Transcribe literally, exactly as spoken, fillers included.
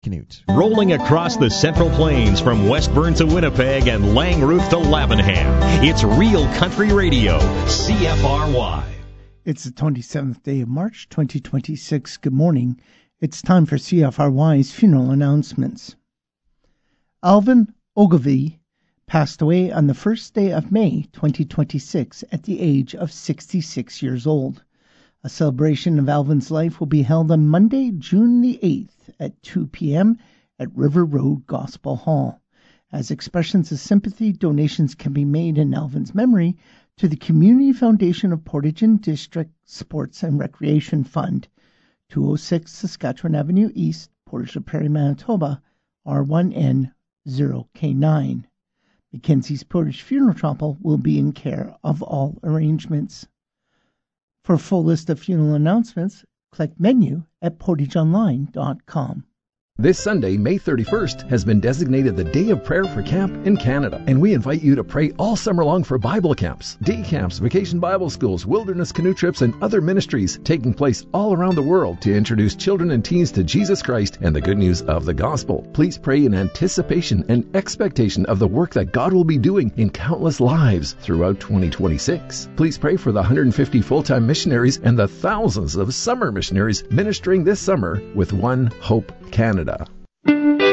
Canute. Rolling across the Central Plains from Westburn to Winnipeg and Langrooth to Lavenham. It's Real Country Radio, C F R Y. It's the twenty-seventh day of March, twenty twenty-six. Good morning. It's time for C F R Y's funeral announcements. Alvin Ogilvie passed away on the first day of May, twenty twenty-six, at the age of sixty-six years old. A celebration of Alvin's life will be held on Monday, June the eighth at two p.m. at River Road Gospel Hall. As expressions of sympathy, donations can be made in Alvin's memory to the Community Foundation of Portageon District Sports and Recreation Fund, two oh six Saskatchewan Avenue East, Portage-la-Prairie, Manitoba, R one N zero K nine. Mackenzie's Portage Funeral Chapel will be in care of all arrangements. For a full list of funeral announcements, click menu at portage online dot com. This Sunday, May thirty-first, has been designated the Day of Prayer for Camp in Canada, and we invite you to pray all summer long for Bible camps, day camps, vacation Bible schools, wilderness canoe trips, and other ministries taking place all around the world to introduce children and teens to Jesus Christ and the good news of the gospel. Please pray in anticipation and expectation of the work that God will be doing in countless lives throughout twenty twenty-six. Please pray for the one hundred fifty full-time missionaries and the thousands of summer missionaries ministering this summer with One Hope Canada.